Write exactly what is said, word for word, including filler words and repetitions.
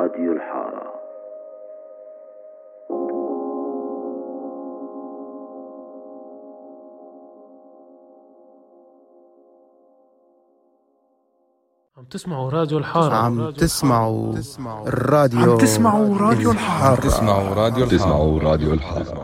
راديو الحارة. عم تسمعوا راديو الحارة. عم تسمعوا الراديو عم تسمعوا راديو الحارة. تسمعوا راديو تسمعوا راديو الحارة.